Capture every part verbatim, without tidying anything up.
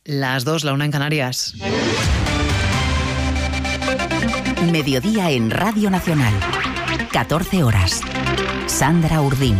Las dos, la una en Canarias. Mediodía en Radio Nacional. catorce horas. Sandra Urdín.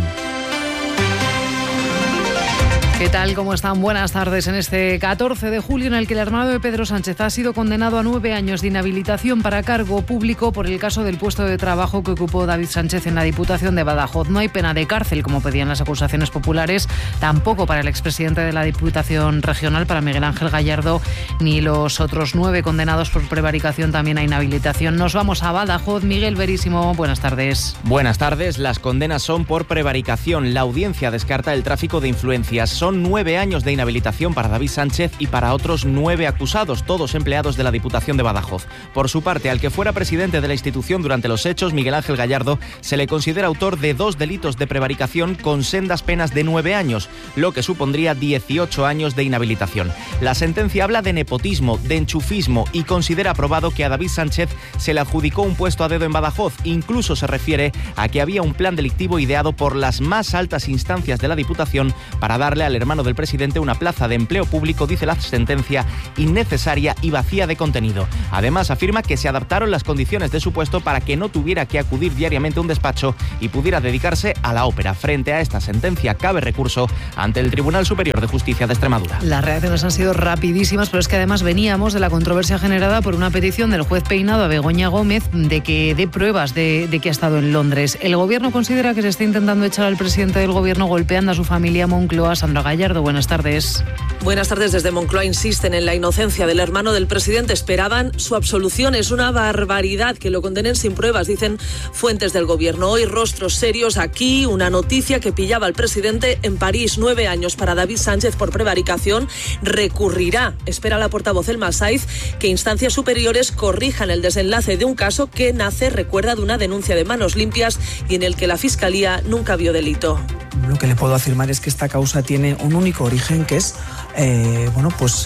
¿Qué tal? ¿Cómo están? Buenas tardes. En este catorce de julio, en el que el hermano de Pedro Sánchez ha sido condenado a nueve años de inhabilitación para cargo público por el caso del puesto de trabajo que ocupó David Sánchez en la Diputación de Badajoz. No hay pena de cárcel, como pedían las acusaciones populares, tampoco para el expresidente de la Diputación Regional, para Miguel Ángel Gallardo, ni los otros nueve condenados por prevaricación también a inhabilitación. Nos vamos a Badajoz. Miguel Verísimo, buenas tardes. Buenas tardes. Las condenas son por prevaricación. La audiencia descarta el tráfico de influencias. Son nueve años de inhabilitación para David Sánchez y para otros nueve acusados, todos empleados de la Diputación de Badajoz. Por su parte, al que fuera presidente de la institución durante los hechos, Miguel Ángel Gallardo, se le considera autor de dos delitos de prevaricación con sendas penas de nueve años, lo que supondría dieciocho años de inhabilitación. La sentencia habla de nepotismo, de enchufismo y considera probado que a David Sánchez se le adjudicó un puesto a dedo en Badajoz. Incluso se refiere a que había un plan delictivo ideado por las más altas instancias de la Diputación para darle al hermano del presidente una plaza de empleo público, dice la sentencia, innecesaria y vacía de contenido. Además, afirma que se adaptaron las condiciones de su puesto para que no tuviera que acudir diariamente a un despacho y pudiera dedicarse a la ópera. Frente a esta sentencia, cabe recurso ante el Tribunal Superior de Justicia de Extremadura. Las reacciones han sido rapidísimas, pero es que además veníamos de la controversia generada por una petición del juez Peinado a Begoña Gómez de que dé pruebas de, de que ha estado en Londres. El Gobierno considera que se está intentando echar al presidente del Gobierno golpeando a su familia. Moncloa. Sandra Gallardo, buenas tardes. Buenas tardes. Desde Moncloa insisten en la inocencia del hermano del presidente. Esperaban su absolución. Es una barbaridad que lo condenen sin pruebas, dicen fuentes del Gobierno. Hoy rostros serios aquí. Una noticia que pillaba al presidente en París. Nueve años para David Sánchez por prevaricación. Recurrirá, espera la portavoz Elma Saiz, que instancias superiores corrijan el desenlace de un caso que nace, recuerda, de una denuncia de manos limpias y en el que la Fiscalía nunca vio delito. Lo que le puedo afirmar es que esta causa tiene un único origen, que es eh, bueno, pues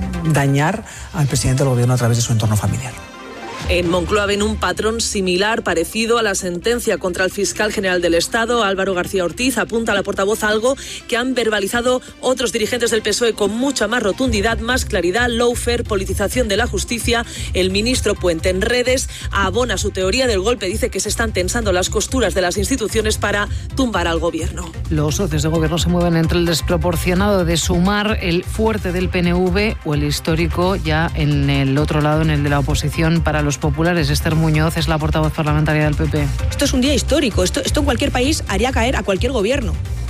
dañar al presidente del Gobierno a través de su entorno familiar. En Moncloa ven un patrón similar, parecido a la sentencia contra el fiscal general del Estado, Álvaro García Ortiz. Apunta a la portavoz algo que han verbalizado otros dirigentes del P S O E con mucha más rotundidad, más claridad. Lawfare, politización de la justicia. El ministro Puente en redes abona su teoría del golpe. Dice que se están tensando las costuras de las instituciones para tumbar al Gobierno. Los socios de Gobierno se mueven entre el desproporcionado de Sumar, el fuerte del P N V o el histórico ya en el otro lado, en el de la oposición para los populares. Esther Muñoz es la portavoz parlamentaria del P P. Esto es un día histórico. Esto, esto en cualquier país haría caer a cualquier gobierno.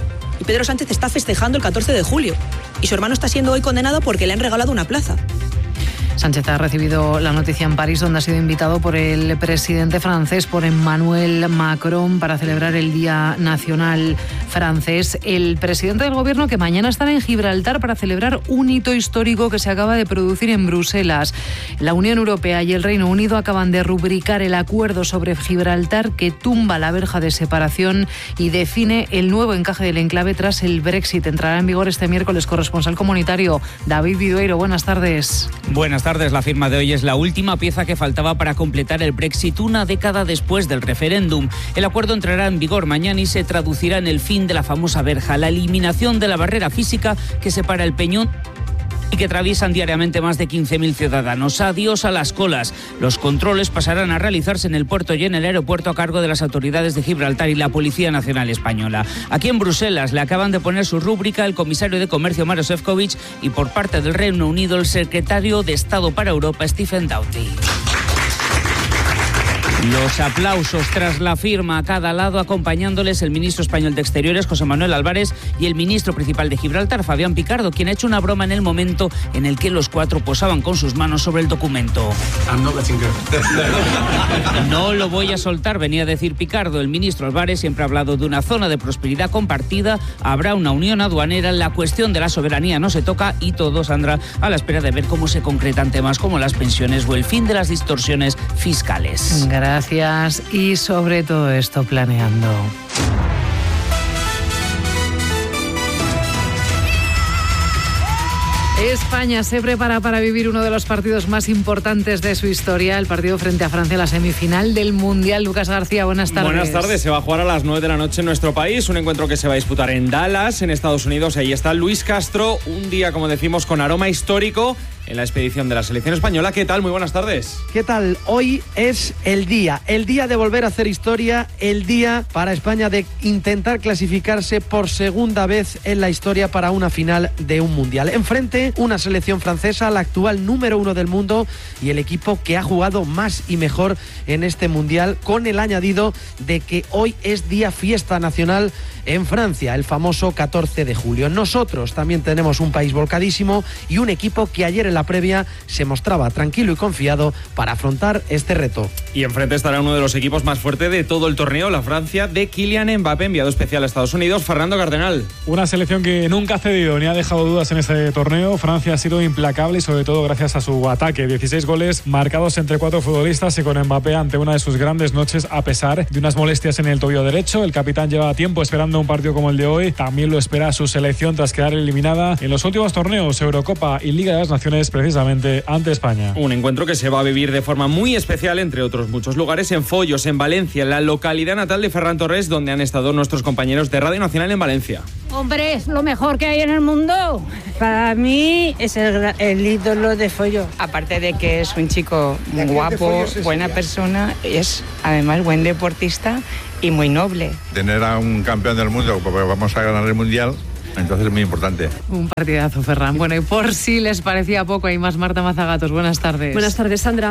Y Pedro Sánchez está festejando el catorce de julio. Y su hermano está siendo hoy condenado porque le han regalado una plaza. Sánchez ha recibido la noticia en París, donde ha sido invitado por el presidente francés, por Emmanuel Macron, para celebrar el Día Nacional francés. El presidente del Gobierno, que mañana estará en Gibraltar para celebrar un hito histórico que se acaba de producir en Bruselas. La Unión Europea y el Reino Unido acaban de rubricar el acuerdo sobre Gibraltar, que tumba la verja de separación y define el nuevo encaje del enclave tras el Brexit. Entrará en vigor este miércoles. Corresponsal comunitario David Vidueiro, buenas tardes. Buenas tardes. La firma de hoy es la última pieza que faltaba para completar el Brexit una década después del referéndum. El acuerdo entrará en vigor mañana y se traducirá en el fin de la famosa verja, la eliminación de la barrera física que separa el peñón y que atraviesan diariamente más de quince mil ciudadanos. Adiós a las colas. Los controles pasarán a realizarse en el puerto y en el aeropuerto a cargo de las autoridades de Gibraltar y la Policía Nacional Española. Aquí en Bruselas le acaban de poner su rúbrica el comisario de Comercio Maroš Šefčovič y por parte del Reino Unido el secretario de Estado para Europa Stephen Doughty. Los aplausos tras la firma a cada lado, acompañándoles el ministro español de Exteriores, José Manuel Álvarez, y el ministro principal de Gibraltar, Fabián Picardo, quien ha hecho una broma en el momento en el que los cuatro posaban con sus manos sobre el documento. No lo voy a soltar, venía a decir Picardo. El ministro Álvarez siempre ha hablado de una zona de prosperidad compartida, habrá una unión aduanera, la cuestión de la soberanía no se toca y todo, Sandra, a la espera de ver cómo se concretan temas como las pensiones o el fin de las distorsiones fiscales. Gracias. Gracias. Y sobre todo esto planeando. España se prepara para vivir uno de los partidos más importantes de su historia, el partido frente a Francia, la semifinal del Mundial. Lucas García, buenas tardes. Buenas tardes, se va a jugar a las nueve de la noche en nuestro país, un encuentro que se va a disputar en Dallas, en Estados Unidos. Ahí está Luis Castro, un día, como decimos, con aroma histórico en la expedición de la selección española. ¿Qué tal? Muy buenas tardes. ¿Qué tal? Hoy es el día, el día de volver a hacer historia, el día para España de intentar clasificarse por segunda vez en la historia para una final de un Mundial. Enfrente, una selección francesa, la actual número uno del mundo y el equipo que ha jugado más y mejor en este Mundial, con el añadido de que hoy es día fiesta nacional en Francia, el famoso catorce de julio. Nosotros también tenemos un país volcadísimo y un equipo que ayer en la previa se mostraba tranquilo y confiado para afrontar este reto. Y enfrente estará uno de los equipos más fuertes de todo el torneo, la Francia de Kylian Mbappé, enviado especial a Estados Unidos. Fernando Cardenal. Una selección que nunca ha cedido ni ha dejado dudas en este torneo. Francia ha sido implacable y sobre todo gracias a su ataque. dieciséis goles marcados entre cuatro futbolistas y con Mbappé ante una de sus grandes noches a pesar de unas molestias en el tobillo derecho. El capitán lleva tiempo esperando un partido como el de hoy. También lo espera su selección tras quedar eliminada en los últimos torneos, Eurocopa y Liga de las Naciones, precisamente ante España. Un encuentro que se va a vivir de forma muy especial, entre otros muchos lugares, en Follos, en Valencia, en la localidad natal de Ferran Torres, donde han estado nuestros compañeros de Radio Nacional en Valencia. Hombre, es lo mejor que hay en el mundo. Para mí es el, el ídolo de Follo. Aparte de que es un chico guapo, buena persona, es además buen deportista y muy noble. Tener a un campeón del mundo, porque vamos a ganar el Mundial, entonces es muy importante. Un partidazo, Ferran. Bueno, y por si les parecía poco, hay más. Marta Mazagatos, buenas tardes. Buenas tardes, Sandra.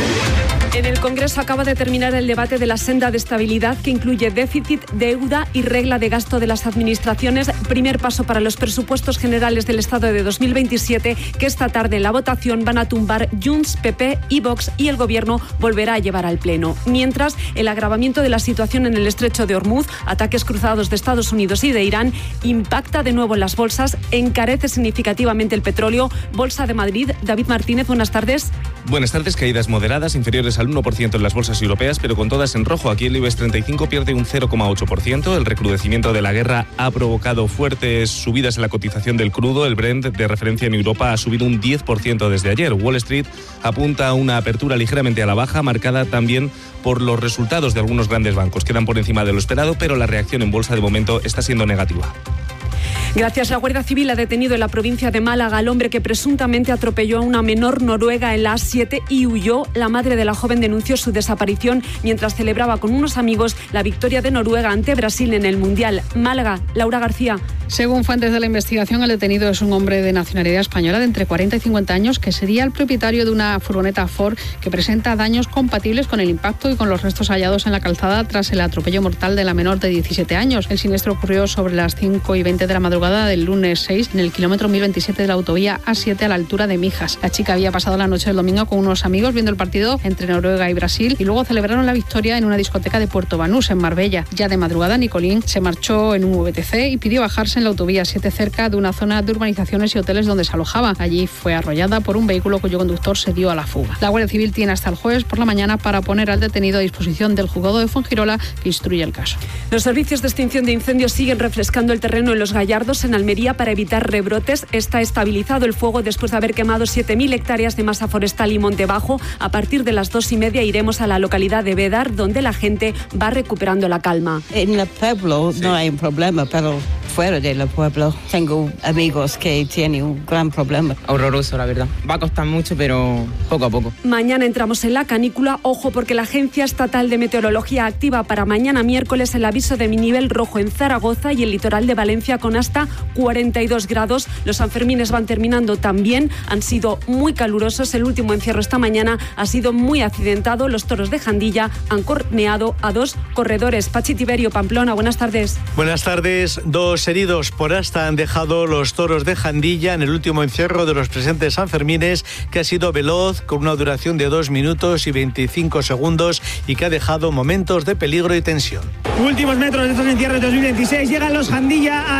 En el Congreso acaba de terminar el debate de la senda de estabilidad que incluye déficit, deuda y regla de gasto de las administraciones. Primer paso para los presupuestos generales del Estado de dos mil veintisiete, que esta tarde en la votación van a tumbar Junts, P P y Vox, y el Gobierno volverá a llevar al Pleno. Mientras, el agravamiento de la situación en el estrecho de Hormuz, ataques cruzados de Estados Unidos y de Irán, impacta de nuevo en las bolsas, encarece significativamente el petróleo. Bolsa de Madrid, David Martínez, buenas tardes. Buenas tardes, caídas moderadas, inferiores al uno por ciento en las bolsas europeas, pero con todas en rojo. Aquí el IBEX treinta y cinco pierde un cero coma ocho por ciento. El recrudecimiento de la guerra ha provocado fuertes subidas en la cotización del crudo. El Brent, de referencia en Europa, ha subido un diez por ciento desde ayer. Wall Street apunta a una apertura ligeramente a la baja, marcada también por los resultados de algunos grandes bancos. Quedan por encima de lo esperado, pero la reacción en bolsa de momento está siendo negativa. Gracias. La Guardia Civil ha detenido en la provincia de Málaga al hombre que presuntamente atropelló a una menor noruega en la A siete y huyó. La madre de la joven denunció su desaparición mientras celebraba con unos amigos la victoria de Noruega ante Brasil en el Mundial. Málaga, Laura García. Según fuentes de la investigación, el detenido es un hombre de nacionalidad española de entre cuarenta y cincuenta años que sería el propietario de una furgoneta Ford que presenta daños compatibles con el impacto y con los restos hallados en la calzada tras el atropello mortal de la menor de diecisiete años. El siniestro ocurrió sobre las cinco y veinte de la madrugada del lunes seis en el kilómetro mil veintisiete de la autovía A siete a la altura de Mijas. La chica había pasado la noche del domingo con unos amigos viendo el partido entre Noruega y Brasil y luego celebraron la victoria en una discoteca de Puerto Banús, en Marbella. Ya de madrugada, Nicolín se marchó en un V T C y pidió bajarse en la autovía A siete cerca de una zona de urbanizaciones y hoteles donde se alojaba. Allí fue arrollada por un vehículo cuyo conductor se dio a la fuga. La Guardia Civil tiene hasta el jueves por la mañana para poner al detenido a disposición del juzgado de Fuengirola, que instruye el caso. Los servicios de extinción de incendios siguen refrescando el terreno en Los Gallardos, en Almería, para evitar rebrotes. Está estabilizado el fuego después de haber quemado siete mil hectáreas de masa forestal y monte bajo. A partir de las dos y media iremos a la localidad de Bédar, donde la gente va recuperando la calma. En el pueblo sí. No hay un problema, pero fuera del pueblo tengo amigos que tienen un gran problema. Horroroso, la verdad. Va a costar mucho, pero poco a poco. Mañana entramos en la canícula. Ojo, porque la Agencia Estatal de Meteorología activa para mañana miércoles el aviso de nivel rojo en Zaragoza y el litoral de Valencia con hasta cuarenta y dos grados. Los Sanfermines van terminando también. Han sido muy calurosos. El último encierro esta mañana ha sido muy accidentado. Los toros de Jandilla han corneado a dos corredores. Pachi Tiberio, Pamplona, buenas tardes. Buenas tardes. Dos heridos por asta han dejado los toros de Jandilla en el último encierro de los presentes Sanfermines, que ha sido veloz, con una duración de dos minutos y veinticinco segundos y que ha dejado momentos de peligro y tensión. Últimos metros de estos encierros de dos mil veintiséis. Llegan los Jandilla al tramo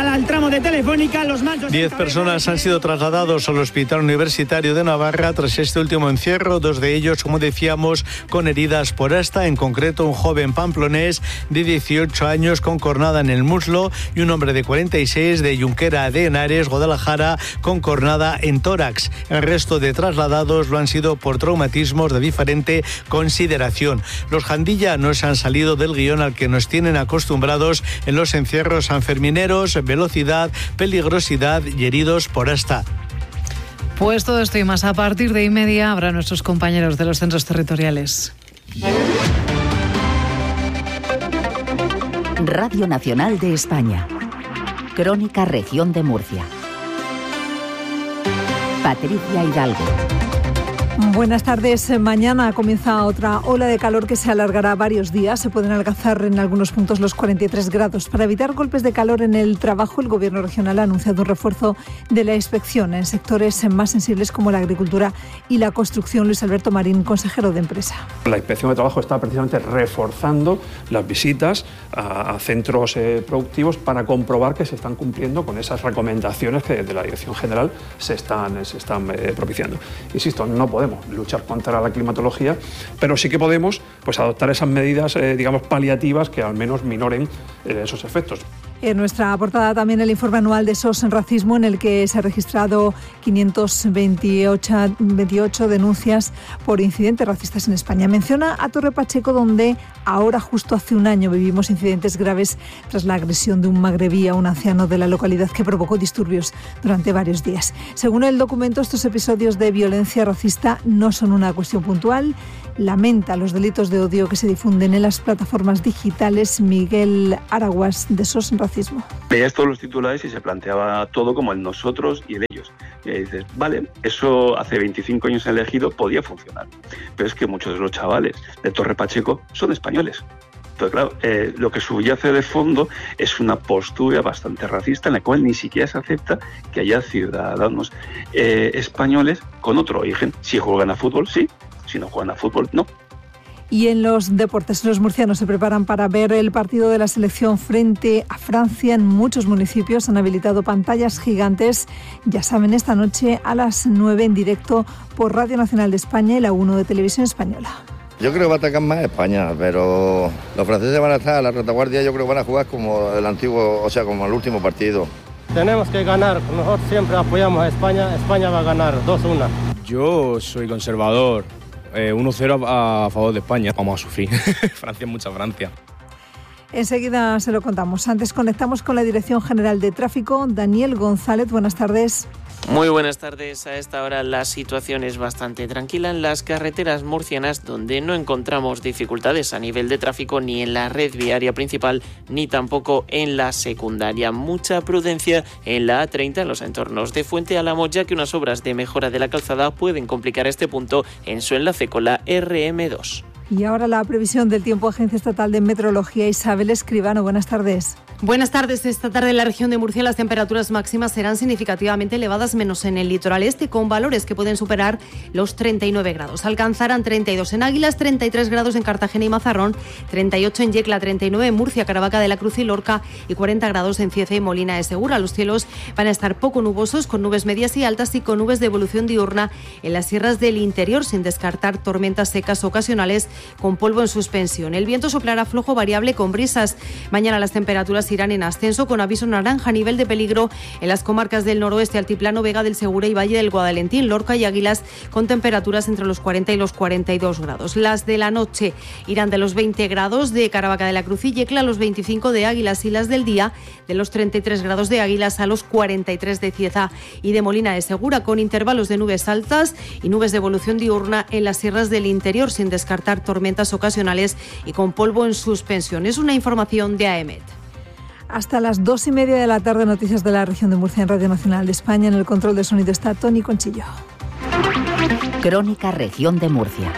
teléfono de Telefónica, los mansos... Diez personas han sido trasladados al Hospital Universitario de Navarra tras este último encierro, dos de ellos, como decíamos, con heridas por asta, en concreto un joven pamplonés de dieciocho años con cornada en el muslo y un hombre de cuarenta y seis de Junquera de Henares, Guadalajara, con cornada en tórax. El resto de trasladados lo han sido por traumatismos de diferente consideración. Los Jandilla no se han salido del guión al que nos tienen acostumbrados en los encierros sanfermineros: velocidad, peligrosidad y heridos por asta. Pues todo esto y más a partir de y media habrá nuestros compañeros de los centros territoriales. Radio Nacional de España. Crónica Región de Murcia. Patricia Hidalgo. Buenas tardes. Mañana comienza otra ola de calor que se alargará varios días. Se pueden alcanzar en algunos puntos los cuarenta y tres grados. Para evitar golpes de calor en el trabajo, el Gobierno regional ha anunciado un refuerzo de la inspección en sectores más sensibles como la agricultura y la construcción. Luis Alberto Marín, consejero de Empresa. La Inspección de Trabajo está precisamente reforzando las visitas a, a centros eh, productivos para comprobar que se están cumpliendo con esas recomendaciones que desde la Dirección General se están, se están eh, propiciando. Insisto, no podemos luchar contra la climatología, pero sí que podemos pues, adoptar esas medidas, eh, digamos, paliativas que al menos minoren eh, esos efectos. En nuestra portada también el informe anual de S O S en racismo, en el que se han registrado quinientas veintiocho denuncias por incidentes racistas en España. Menciona a Torre Pacheco, donde ahora, justo hace un año, vivimos incidentes graves tras la agresión de un magrebí a un anciano de la localidad que provocó disturbios durante varios días. Según el documento, estos episodios de violencia racista no son una cuestión puntual. Lamenta los delitos de odio que se difunden en las plataformas digitales. Miguel Araguas, de S O S en racismo. Veías todos los titulares y se planteaba todo como el nosotros y el ellos. Y dices, vale, eso hace veinticinco años en el Ejido podía funcionar, pero es que muchos de los chavales de Torre Pacheco son españoles. Entonces, claro, eh, lo que subyace de fondo es una postura bastante racista en la cual ni siquiera se acepta que haya ciudadanos eh, españoles con otro origen. Si juegan a fútbol, sí. Si no juegan a fútbol, no. Y en los deportes, los murcianos se preparan para ver el partido de la selección frente a Francia. En muchos municipios han habilitado pantallas gigantes. Ya saben, esta noche a las nueve en directo por Radio Nacional de España y la uno de Televisión Española. Yo creo que va a atacar más España, pero los franceses van a estar a la retaguardia. Yo creo que van a jugar como el antiguo, o sea, como el último partido. Tenemos que ganar. Nosotros siempre apoyamos a España. España va a ganar dos uno. Yo soy conservador. Eh, uno cero a, a favor de España. Vamos a sufrir. Francia, mucha Francia. Enseguida se lo contamos. Antes conectamos con la Dirección General de Tráfico. Daniel González, buenas tardes. Muy buenas tardes. A esta hora la situación es bastante tranquila en las carreteras murcianas, donde no encontramos dificultades a nivel de tráfico ni en la red viaria principal ni tampoco en la secundaria. Mucha prudencia en la A treinta en los entornos de Fuente Álamo, ya que unas obras de mejora de la calzada pueden complicar este punto en su enlace con la R M dos. Y ahora la previsión del tiempo. Agencia Estatal de Meteorología. Isabel Escribano, buenas tardes. Buenas tardes. Esta tarde en la región de Murcia las temperaturas máximas serán significativamente elevadas, menos en el litoral este, con valores que pueden superar los treinta y nueve grados. Alcanzarán treinta y dos en Águilas, treinta y tres grados en Cartagena y Mazarrón, treinta y ocho en Yecla, treinta y nueve en Murcia, Caravaca de la Cruz y Lorca y cuarenta grados en Cieza y Molina de Segura. Los cielos van a estar poco nubosos, con nubes medias y altas y con nubes de evolución diurna en las sierras del interior, sin descartar tormentas secas ocasionales con polvo en suspensión. El viento soplará flojo variable con brisas. Mañana las temperaturas irán en ascenso, con aviso naranja a nivel de peligro en las comarcas del noroeste, Altiplano, Vega del Segura y Valle del Guadalentín, Lorca y Águilas, con temperaturas entre los cuarenta y los cuarenta y dos grados. Las de la noche irán de los veinte grados de Caravaca de la Cruz y Yecla a los veinticinco de Águilas, y las del día de los treinta y tres grados de Águilas a los cuarenta y tres de Cieza y de Molina de Segura, con intervalos de nubes altas y nubes de evolución diurna en las sierras del interior, sin descartar tormentas ocasionales y con polvo en suspensión. Es una información de A E M E T. Hasta las dos y media de la tarde, noticias de la región de Murcia en Radio Nacional de España. En el control de sonido está Tony Conchillo. Crónica Región de Murcia.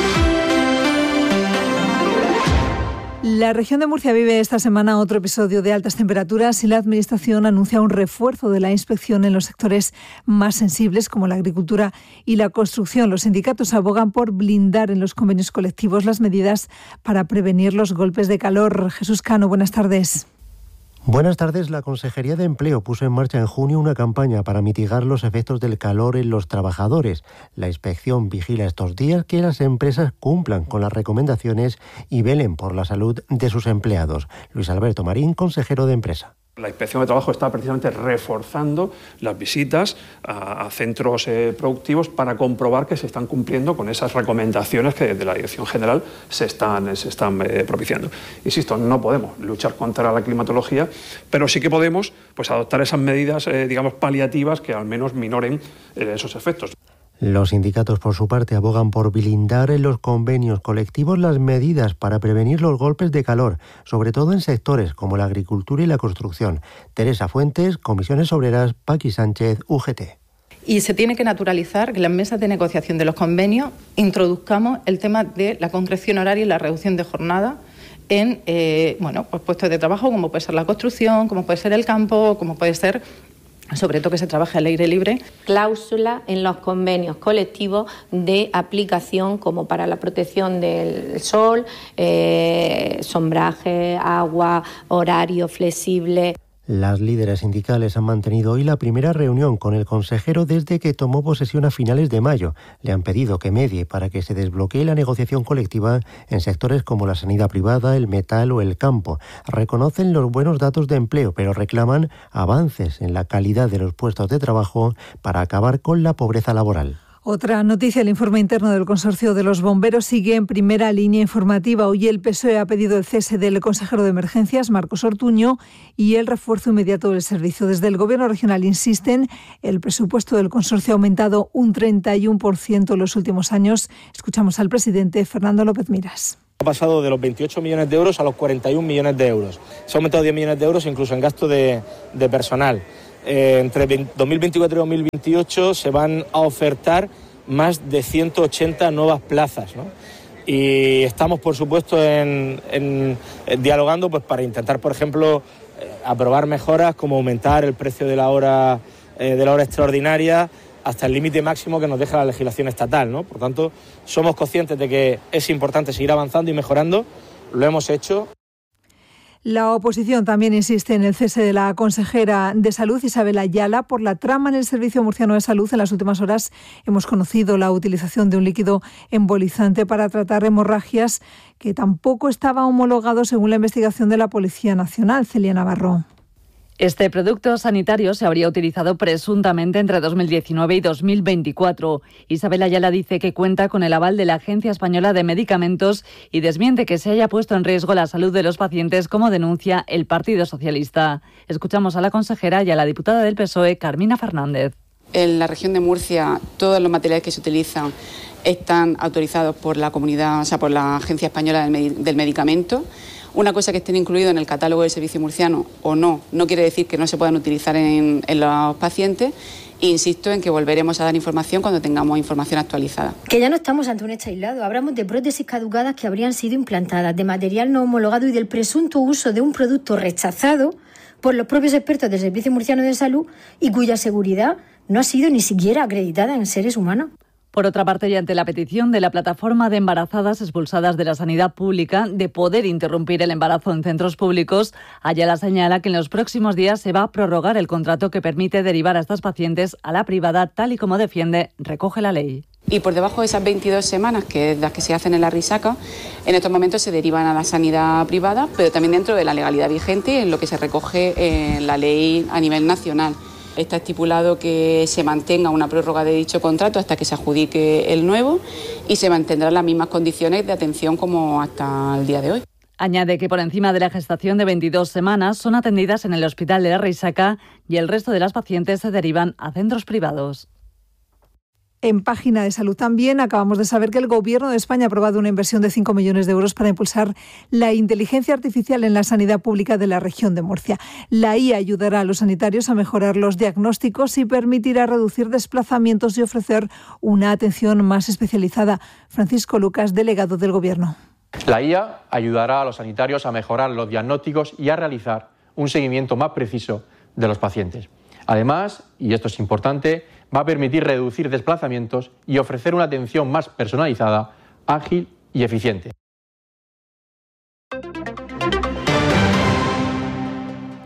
La región de Murcia vive esta semana otro episodio de altas temperaturas y la Administración anuncia un refuerzo de la inspección en los sectores más sensibles, como la agricultura y la construcción. Los sindicatos abogan por blindar en los convenios colectivos las medidas para prevenir los golpes de calor. Jesús Cano, buenas tardes. Buenas tardes. La Consejería de Empleo puso en marcha en junio una campaña para mitigar los efectos del calor en los trabajadores. La inspección vigila estos días que las empresas cumplan con las recomendaciones y velen por la salud de sus empleados. Luis Alberto Marín, consejero de Empresa. La Inspección de Trabajo está precisamente reforzando las visitas a, a centros eh, productivos para comprobar que se están cumpliendo con esas recomendaciones que desde la Dirección General se están, se están eh, propiciando. Insisto, no podemos luchar contra la climatología, pero sí que podemos pues, adoptar esas medidas eh, digamos, paliativas que al menos minoren eh, esos efectos. Los sindicatos, por su parte, abogan por blindar en los convenios colectivos las medidas para prevenir los golpes de calor, sobre todo en sectores como la agricultura y la construcción. Teresa Fuentes, Comisiones Obreras, Paqui Sánchez, U G T. Y se tiene que naturalizar que en las mesas de negociación de los convenios introduzcamos el tema de la concreción horaria y la reducción de jornada en eh, bueno, pues puestos de trabajo, como puede ser la construcción, como puede ser el campo, como puede ser sobre todo que se trabaje al aire libre. Cláusula en los convenios colectivos de aplicación como para la protección del sol, eh, sombraje, agua, horario flexible. Las líderes sindicales han mantenido hoy la primera reunión con el consejero desde que tomó posesión a finales de mayo. Le han pedido que medie para que se desbloquee la negociación colectiva en sectores como la sanidad privada, el metal o el campo. Reconocen los buenos datos de empleo, pero reclaman avances en la calidad de los puestos de trabajo para acabar con la pobreza laboral. Otra noticia, el informe interno del Consorcio de los Bomberos sigue en primera línea informativa. Hoy el P S O E ha pedido el cese del consejero de Emergencias, Marcos Ortuño, y el refuerzo inmediato del servicio. Desde el Gobierno regional insisten, el presupuesto del consorcio ha aumentado un treinta y uno por ciento en los últimos años. Escuchamos al presidente Fernando López Miras. Ha pasado de los veintiocho millones de euros a los cuarenta y uno millones de euros. Se ha aumentado diez millones de euros incluso en gasto de, de personal. Eh, entre dos mil veinticuatro y dos mil veintiocho se van a ofertar más de ciento ochenta nuevas plazas, ¿no? Y estamos, por supuesto, en, en, en dialogando pues, para intentar, por ejemplo, eh, aprobar mejoras como aumentar el precio de la hora, eh, de la hora extraordinaria hasta el límite máximo que nos deja la legislación estatal, ¿no? Por tanto, somos conscientes de que es importante seguir avanzando y mejorando. Lo hemos hecho. La oposición también insiste en el cese de la consejera de Salud, Isabel Ayala, por la trama en el Servicio Murciano de Salud. En las últimas horas hemos conocido la utilización de un líquido embolizante para tratar hemorragias que tampoco estaba homologado según la investigación de la Policía Nacional. Celia Navarro. Este producto sanitario se habría utilizado presuntamente entre dos mil diecinueve y dos mil veinticuatro. Isabel Ayala dice que cuenta con el aval de la Agencia Española de Medicamentos y desmiente que se haya puesto en riesgo la salud de los pacientes, como denuncia el Partido Socialista. Escuchamos a la consejera y a la diputada del P S O E, Carmina Fernández. En la región de Murcia, todos los materiales que se utilizan están autorizados por la comunidad, o sea, por la Agencia Española del, del Medicamento. Una cosa que estén incluidos en el catálogo del servicio murciano o no, no quiere decir que no se puedan utilizar en, en los pacientes. E insisto en que volveremos a dar información cuando tengamos información actualizada. Que ya no estamos ante un hecho aislado. Hablamos de prótesis caducadas que habrían sido implantadas, de material no homologado y del presunto uso de un producto rechazado por los propios expertos del Servicio Murciano de Salud y cuya seguridad no ha sido ni siquiera acreditada en seres humanos. Por otra parte, y ante la petición de la plataforma de embarazadas expulsadas de la sanidad pública de poder interrumpir el embarazo en centros públicos, Ayala señala que en los próximos días se va a prorrogar el contrato que permite derivar a estas pacientes a la privada, tal y como defiende, recoge la ley. Y por debajo de esas veintidós semanas, que es las que se hacen en la Risaca, en estos momentos se derivan a la sanidad privada, pero también dentro de la legalidad vigente, en lo que se recoge en la ley a nivel nacional. Está estipulado que se mantenga una prórroga de dicho contrato hasta que se adjudique el nuevo y se mantendrán las mismas condiciones de atención como hasta el día de hoy. Añade que por encima de la gestación de veintidós semanas son atendidas en el Hospital de la Risaca y el resto de las pacientes se derivan a centros privados. En página de salud también acabamos de saber que el Gobierno de España ha aprobado una inversión de cinco millones de euros para impulsar la inteligencia artificial en la sanidad pública de la región de Murcia. La I A ayudará a los sanitarios a mejorar los diagnósticos y permitirá reducir desplazamientos y ofrecer una atención más especializada. Francisco Lucas, delegado del Gobierno. La I A ayudará a los sanitarios a mejorar los diagnósticos y a realizar un seguimiento más preciso de los pacientes. Además, y esto es importante, va a permitir reducir desplazamientos y ofrecer una atención más personalizada, ágil y eficiente.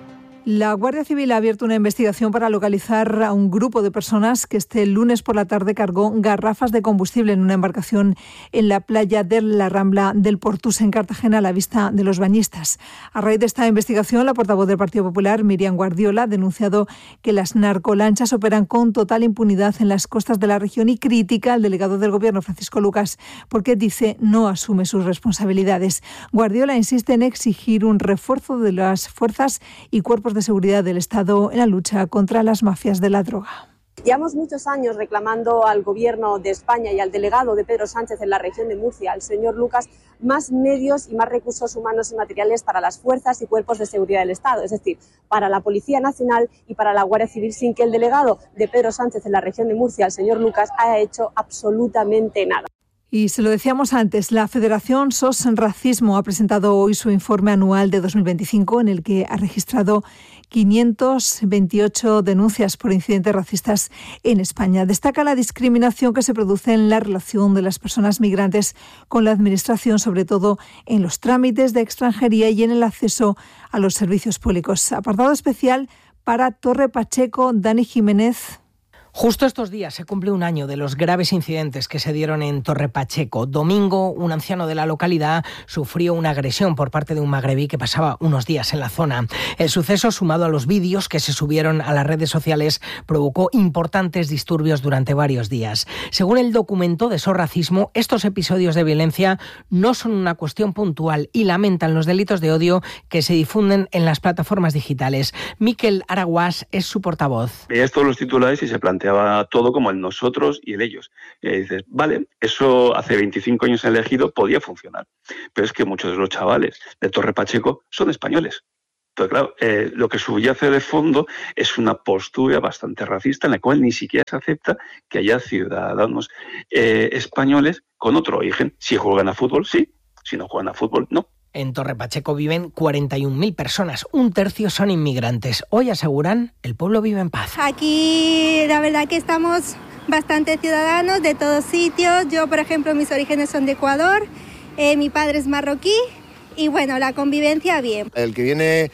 La Guardia Civil ha abierto una investigación para localizar a un grupo de personas que este lunes por la tarde cargó garrafas de combustible en una embarcación en la playa de la Rambla del Portus, en Cartagena, a la vista de los bañistas. A raíz de esta investigación, la portavoz del Partido Popular, Miriam Guardiola, ha denunciado que las narcolanchas operan con total impunidad en las costas de la región y critica al delegado del Gobierno, Francisco Lucas, porque dice no asume sus responsabilidades. Guardiola insiste en exigir un refuerzo de las fuerzas y cuerpos de seguridad del Estado en la lucha contra las mafias de la droga. Llevamos muchos años reclamando al Gobierno de España y al delegado de Pedro Sánchez en la región de Murcia, al señor Lucas, más medios y más recursos humanos y materiales para las fuerzas y cuerpos de seguridad del Estado, es decir, para la Policía Nacional y para la Guardia Civil, sin que el delegado de Pedro Sánchez en la región de Murcia, el señor Lucas, haya hecho absolutamente nada. Y se lo decíamos antes, la Federación S O S Racismo ha presentado hoy su informe anual de dos mil veinticinco, en el que ha registrado quinientas veintiocho denuncias por incidentes racistas en España. Destaca la discriminación que se produce en la relación de las personas migrantes con la Administración, sobre todo en los trámites de extranjería y en el acceso a los servicios públicos. Apartado especial para Torre Pacheco. Dani Jiménez. Justo estos días se cumple un año de los graves incidentes que se dieron en Torre Pacheco. Domingo, un anciano de la localidad sufrió una agresión por parte de un magrebí que pasaba unos días en la zona. El suceso, sumado a los vídeos que se subieron a las redes sociales, provocó importantes disturbios durante varios días. Según el documento de S O S Racismo, estos episodios de violencia no son una cuestión puntual y lamentan los delitos de odio que se difunden en las plataformas digitales. Miquel Araguás es su portavoz. Veías todos los titulares y se plantea todo como el nosotros y el ellos. Y dices, vale, eso hace veinticinco años en el Ejido podía funcionar, pero es que muchos de los chavales de Torre Pacheco son españoles. Entonces, claro, eh, lo que subyace de fondo es una postura bastante racista en la cual ni siquiera se acepta que haya ciudadanos eh, españoles con otro origen. Si juegan a fútbol, sí. Si no juegan a fútbol, no. En Torre Pacheco viven cuarenta y un mil personas, un tercio son inmigrantes. Hoy aseguran, el pueblo vive en paz. Aquí la verdad que estamos bastante ciudadanos de todos sitios. Yo, por ejemplo, mis orígenes son de Ecuador, eh, mi padre es marroquí y bueno, la convivencia bien. El que viene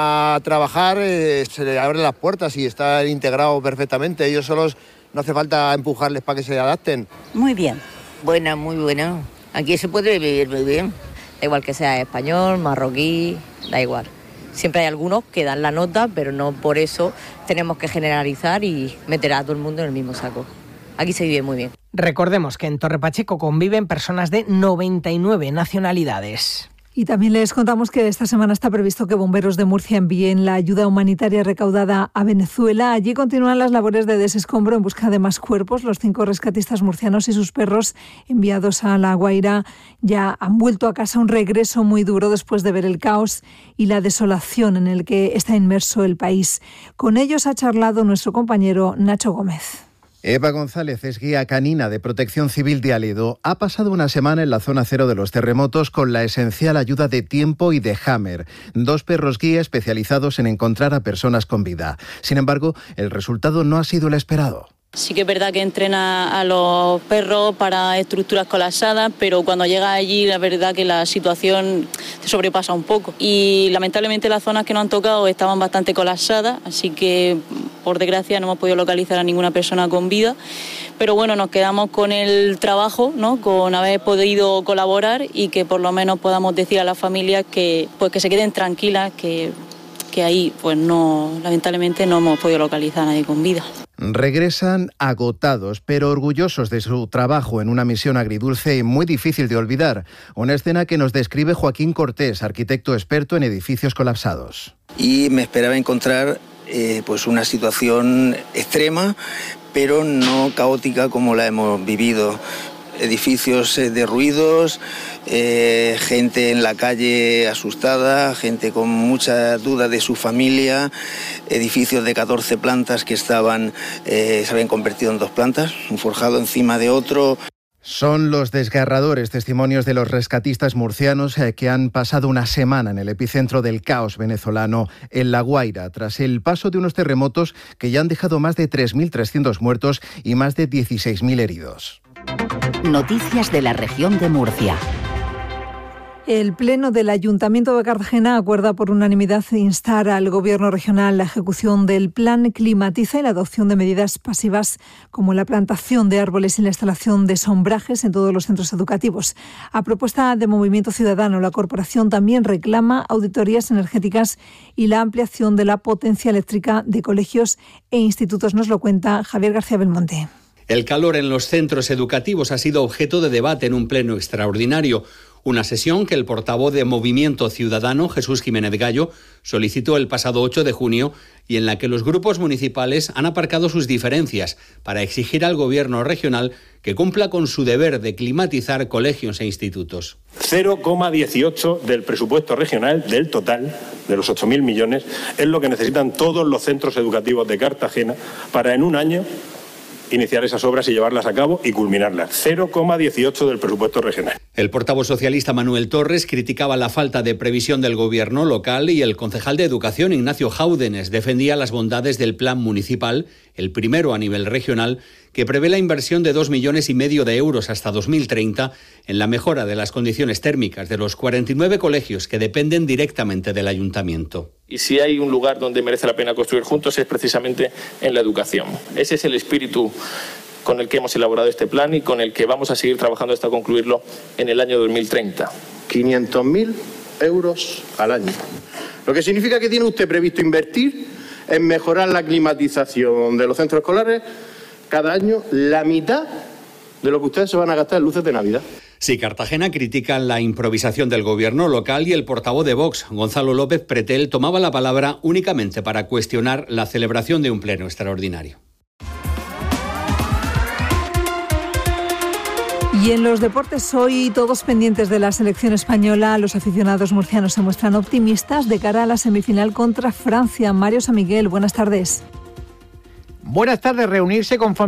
a trabajar eh, se le abren las puertas y está integrado perfectamente. Ellos solos no hace falta empujarles para que se adapten. Muy bien, buena, muy buena. Aquí se puede vivir muy bien. Da igual que sea español, marroquí, da igual. Siempre hay algunos que dan la nota, pero no por eso tenemos que generalizar y meter a todo el mundo en el mismo saco. Aquí se vive muy bien. Recordemos que en Torre Pacheco conviven personas de noventa y nueve nacionalidades. Y también les contamos que esta semana está previsto que bomberos de Murcia envíen la ayuda humanitaria recaudada a Venezuela. Allí continúan las labores de desescombro en busca de más cuerpos. Los cinco rescatistas murcianos y sus perros enviados a La Guaira ya han vuelto a casa, un regreso muy duro después de ver el caos y la desolación en el que está inmerso el país. Con ellos ha charlado nuestro compañero Nacho Gómez. Eva González es guía canina de Protección Civil de Aledo. Ha pasado una semana en la zona cero de los terremotos con la esencial ayuda de Tiempo y de Hammer, dos perros guía especializados en encontrar a personas con vida. Sin embargo, el resultado no ha sido el esperado. Sí que es verdad que entrena a los perros para estructuras colapsadas, pero cuando llega allí la verdad que la situación te sobrepasa un poco. Y lamentablemente las zonas que nos han tocado estaban bastante colapsadas, así que por desgracia no hemos podido localizar a ninguna persona con vida. Pero bueno, nos quedamos con el trabajo, ¿no? Con haber podido colaborar y que por lo menos podamos decir a las familias que, pues, que se queden tranquilas, que, que ahí pues no, lamentablemente no hemos podido localizar a nadie con vida. Regresan agotados, pero orgullosos de su trabajo en una misión agridulce y muy difícil de olvidar. Una escena que nos describe Joaquín Cortés, arquitecto experto en edificios colapsados. Y me esperaba encontrar eh, pues una situación extrema, pero no caótica como la hemos vivido. Edificios eh, derruidos, eh, gente en la calle asustada, gente con muchas dudas de su familia, edificios de catorce plantas que estaban, eh, se habían convertido en dos plantas, un forjado encima de otro. Son los desgarradores testimonios de los rescatistas murcianos eh, que han pasado una semana en el epicentro del caos venezolano, en La Guaira, tras el paso de unos terremotos que ya han dejado más de tres mil trescientos muertos y más de dieciséis mil heridos. Noticias de la región de Murcia. El Pleno del Ayuntamiento de Cartagena acuerda por unanimidad instar al Gobierno regional la ejecución del Plan Climatiza y la adopción de medidas pasivas como la plantación de árboles y la instalación de sombrajes en todos los centros educativos. A propuesta de Movimiento Ciudadano, la corporación también reclama auditorías energéticas y la ampliación de la potencia eléctrica de colegios e institutos. Nos lo cuenta Javier García Belmonte. El calor en los centros educativos ha sido objeto de debate en un pleno extraordinario. Una sesión que el portavoz de Movimiento Ciudadano, Jesús Jiménez Gallo, solicitó el pasado ocho de junio y en la que los grupos municipales han aparcado sus diferencias para exigir al Gobierno regional que cumpla con su deber de climatizar colegios e institutos. cero coma dieciocho del presupuesto regional, del total de los ocho mil millones, es lo que necesitan todos los centros educativos de Cartagena para en un año iniciar esas obras y llevarlas a cabo y culminarlas. cero coma dieciocho del presupuesto regional. El portavoz socialista Manuel Torres criticaba la falta de previsión del gobierno local y el concejal de Educación Ignacio Jáudenes defendía las bondades del plan municipal, el primero a nivel regional, que prevé la inversión de dos millones y medio de euros hasta dos mil treinta en la mejora de las condiciones térmicas de los cuarenta y nueve colegios que dependen directamente del ayuntamiento. Y si hay un lugar donde merece la pena construir juntos es precisamente en la educación. Ese es el espíritu con el que hemos elaborado este plan y con el que vamos a seguir trabajando hasta concluirlo en el año dos mil treinta. quinientos mil euros al año. Lo que significa que tiene usted previsto invertir en mejorar la climatización de los centros escolares cada año la mitad de lo que ustedes se van a gastar en luces de Navidad. Sí, Cartagena critica la improvisación del gobierno local y el portavoz de Vox, Gonzalo López Pretel, tomaba la palabra únicamente para cuestionar la celebración de un pleno extraordinario. Y en los deportes hoy, todos pendientes de la selección española, los aficionados murcianos se muestran optimistas de cara a la semifinal contra Francia. Mario San Miguel, buenas tardes. Buenas tardes, reunirse con familiares